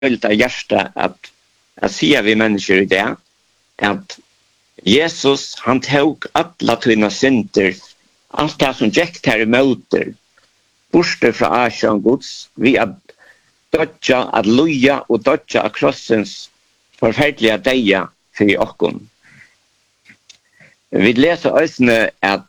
av hjärta att säga vi människor i det att Jesus han tog alla tuna synder allt det som gick här emot borste från Ashan Guds vi att dödja att loja och dödja krossens förfärliga deja för oss. Vi läser ösne att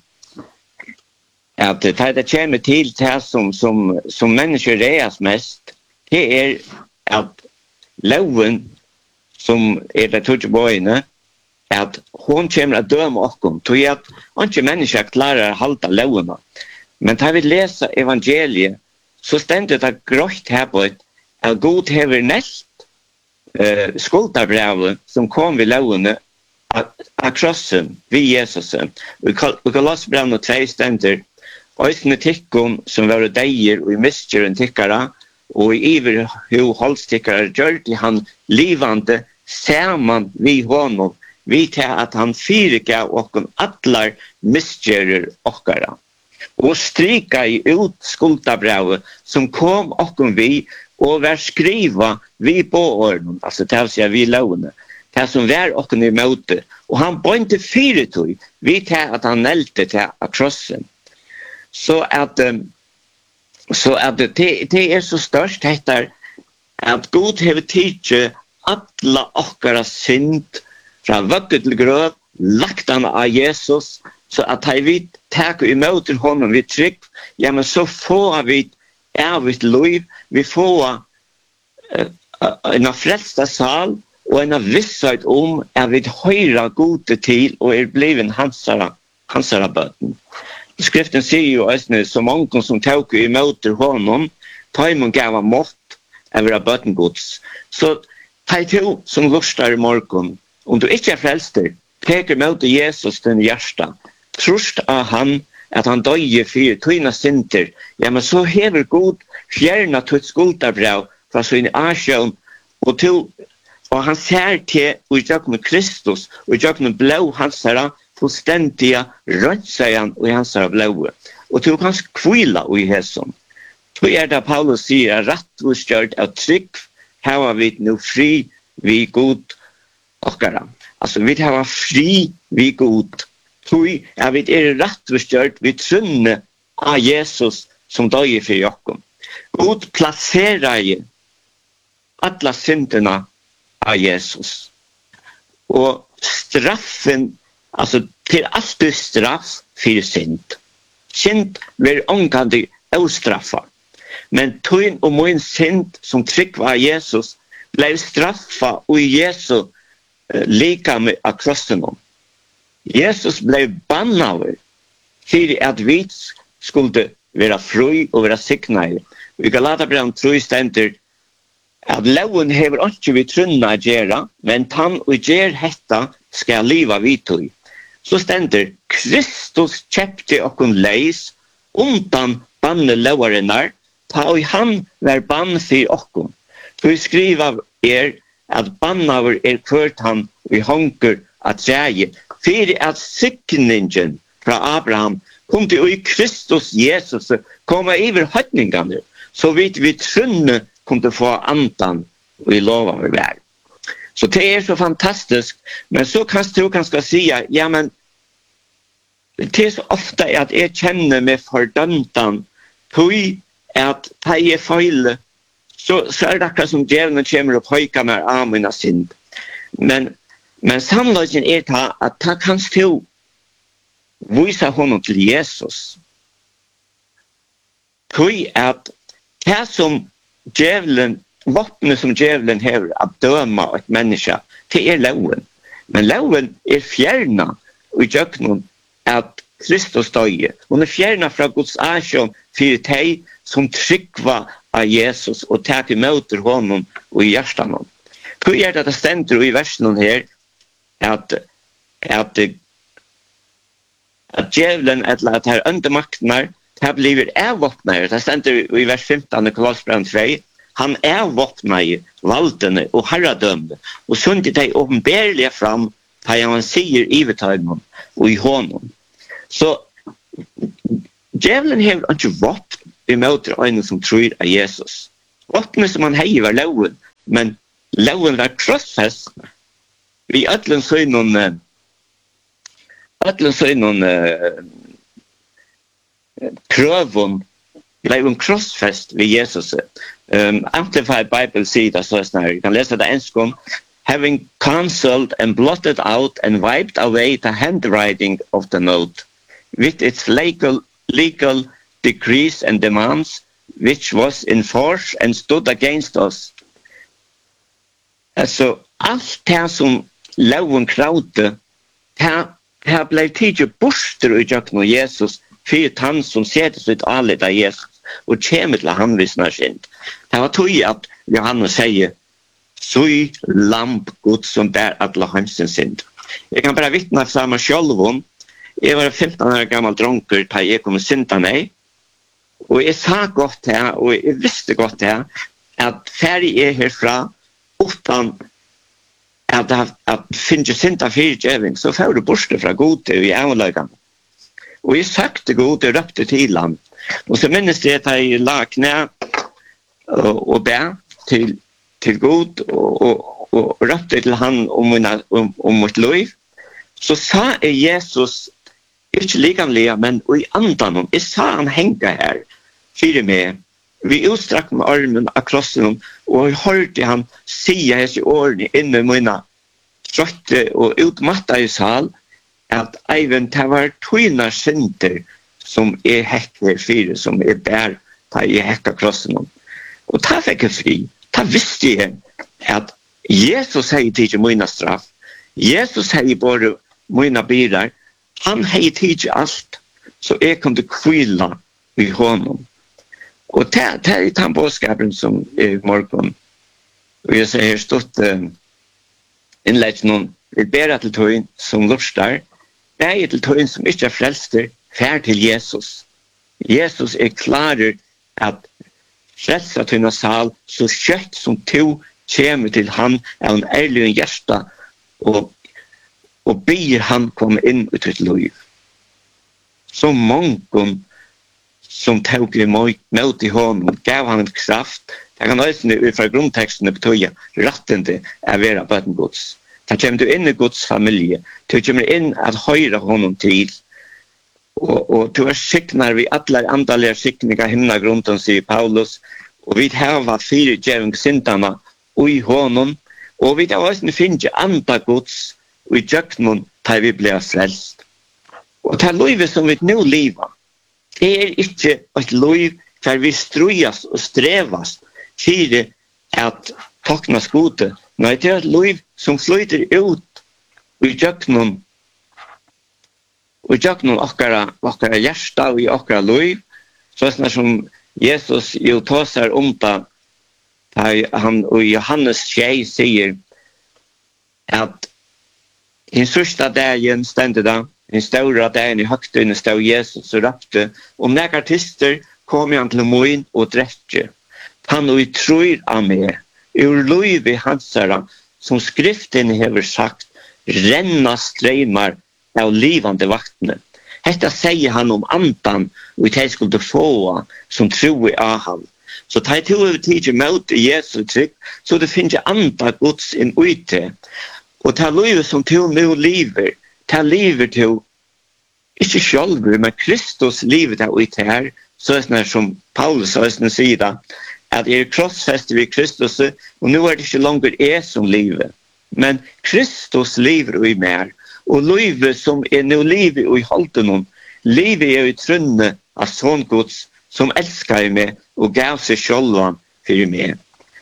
det kommer till det som människor reas mest det är att loven som är det tog bojne att hon kommer att döma oss till att inte människor klarar att hålla loven. Men tar vi läsa evangeliet så ständer det grått här på att Gud har näst skuldabrevet som kom vid loven av krossen vid Jesus. Vi kan läsa brevet 2 ständer Øysene tikkun som var deier og i mistjøren tikkara og i iver hu holdstikkara gjør til han livande saman vi honom vi til at han fyrirgav okkon allar mistjører okkara og strika i ut skuldabrevet som kom okkon vi og var skriva vi på orden altså til å si vi lovene det som var okkon i møte og han bøynte fyrirtøy vi til at han nelte til akrossen så att det är så störst heter att Gud har tidje alla okkara synd från vugge till gröv lagt han av Jesus så att han vill ta emot honom vid tryck ja men så får vi evigt liv vi får en frälsta sal och en visshet om att vi höra gode till och bliven hansara böten. Skriften säger ju att så många som tog emot honom tar man gav mått över bötengods. Så ta till som lustar i morgon om du inte är frälster pekar emot Jesus den hjärsta trust av han att han döje för tuna synder ja men så hever god fjärna till skuldabrev från sin asjon och han ser till och jag med Kristus och jag med blå hans herra fullständiga röntsägan och hans blå och du kan kvila i hässon. Så är det Paulus säger rättvisgjort av tryck här har vi nu fri vi god okkara. Alltså vi har fri vi god. Så är vi rättvisgjort vi trunne av Jesus som döjer för oss. God placerar ju alla synderna av Jesus. Och straffen alltså till allt är straff för synd. Synd blir ångande ostraffad. Men tyn och min synd som tryck var Jesus blev straffad och Jesu lika med krossen. Jesus blev bannad för att vi skulle vara fri och vara signade. Vi Galaterbrevet 3 ständer att loven hever inte vi trunna gera, men han och ger hetta ska leva vid tog. Så ständer Kristus köpte och leis undan banne lovarenar, ta och han var bann för oss. Så skriva att bannaver kvört han vi honker att räge, för att sykningen från Abraham kom till i Kristus Jesus komma över höjningarna, så vidt vi trunne kunde få andan och i lovar väg. Så det är så fantastiskt, men så kan du kanske säga, ja men det är så ofta att jag känner mig fördömdan, hur att ta är fel, så är det akkurat som djävulen kommer och höjka med armarna synd. Men sannolikheten är att ta kanst du visa honom till Jesus. Hur att det som djävulen, vapnet som djävulen har att döma ett människa, det är loven. Men loven är fjärna och jöknon att Kristus döje. Hon är fjärna från Guds asjon för dig som tryckva av Jesus och tar emot honom och i hjärtan. Hur är det ständer i versen här att djävulen eller att här undermaknar det blir avvapnare. Det ständer i vers 15 i Kolosserbrevet 2. Han avvapnar valdene och herradömde och sunder dig uppenbarliga fram där han säger i honom och i honom. Så djävulen har inte vapen emot en som tror av Jesus. Åttene som han heier var loven, men loven var krossfest. Vi ødlen så noen prøven ble en krossfest ved Jesus. Amplified Bible sier det så snart. Jeg kan lese det enskom. Having cancelled and blotted out and wiped away the handwriting of the note with its legal decrees and demands which was in force and stood against us. Altså, alt det som loven kravde, det ble tidlig borster ut av Jesus, for han som setter sitt alet av Jesus, og kommer til han visner sin. Det var tog at Johannes sier, «Sui lamp Gud som bär alla hansen sind». Jeg kan bare vittna sammen sjølven. Jeg var 15 år gammel dronker da jeg kom synda meg, og jeg sa godt her, og jeg visste godt her, at ferdig er herfra, utan at finne synda fyrtjøving, så får du borste fra Gode i avløyene. Og jeg søkte Gode og røpte til ham. Og så minnes det at jeg la knæ og bær til Gud og røpte til han om mitt liv. Så sa Jesus, ikke likanlig, men i andan, jeg sa han henga her, fyre meg. Vi utstrakk med armen av krossen, og jeg hørte han sige hese årene inne i mine trøtte og utmatta i sal, at Eivind, det var tøyna synder som jeg hekker fyre, som jeg bær da jeg hekker krossen. Og da fikk jeg fri. Da visste jeg at Jesus hei tidsi mine straff. Jesus hei bare mine bilar. Han hei tidsi alt, så jeg kunne kvila i honom. Og det er den bådskapen som er i morgen. Og jeg sier stått innlegg noen vil bære til tøyen som lustar, bære til tøyen som ikke er frelster, fær til Jesus. Jesus er klarer at frelsa tøyna sal, så kjøtt som to kommer til han av en ærlig hjärsta, og byr han komme inn ut et liv. Så mange som tog imot i honom, gav han kraft. Det kan også fra grunntekstene betyde rettende å være bøten Guds. Da kommer du inn i Guds familie. Du kommer inn at høyre honom til. Og du er skikner vi alle andalige skikninger himna grunden, sier Paulus. Og vi har 4 djevningssyndene i honom. Og vi har også finnet andre Guds og i djøknen da vi ble frelst. Og det livet som vi nå lever, det er ikke et liv der vi strujas og strevas for at taknas gode. Nei, det er et liv som flyter ut i djøknen okkara hjärsta og i okkara liv, sånn som Jesus jo tåser det, han og Johannes 6 sier at i sørsta dagen stendte det, i stora dagen i högtøyne stod Jesus og rappte, og når artister kom han til moin og drekje. Han og i tror av meg, ur løyve hansara, som skriften hever sagt, renna streimar av livande vaktene. Hetta sier han om andan, og i teg skulle få som tror av han. Så ta i to over tid mot Jesu trygg, så det finnes anda Guds inn ute. Og ta løyve som til nå liver, ta livet til, ikke selv, men Kristus livet er ute her, sånn som Paulus sier da, at jeg er krossfestet ved Kristus, og nå er det ikke langer jeg som livet, men Kristus liver i mer, og livet som er nå livet i holden om, livet er i trunnet av sånn Guds, som elsker meg og gav seg selv for meg.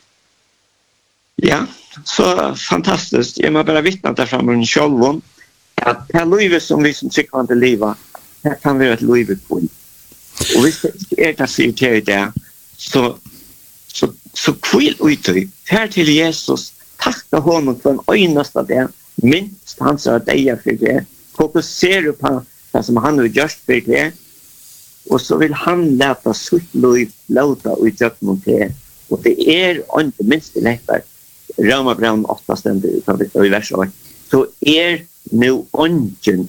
Ja, så fantastisk. Jeg må bare vittne det fra min selv, at det livet som vi som tryggvande livet, det kan være et livet på. Og hvis det ikke er det sier til det, så kvil utøy, her til Jesus, takka honom for en øyneste det, minst han sa deg for det, fokuserer på det som han har gjort for det, og så vil han lete sitt liv låta og gjøre til, og det er ikke minst det lettere, Rømerbraun 8 stendet i vers 8, så er nå ånden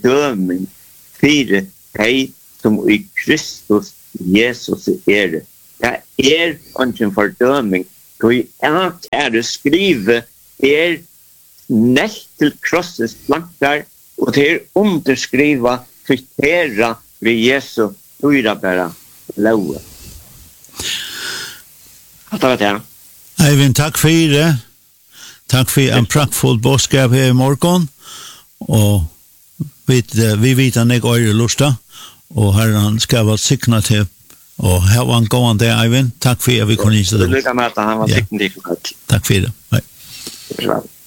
fordøming for deg som i Kristus Jesus er Det ingen fordøming. Du det skrive nett til krossens plankar, og det underskriva kvittera ved Jesu dyrebæra lov. Det var det. Eivind, takk for det. Takk for en praktfull bådskap her i morgen, og vi vet han ikke øyre lusta, og Herren skal være sikna til, og her var han gående der, Eivind. Takk for at vi kunne inse det. Lykke med at han var sikna til. Takk for det. Hei.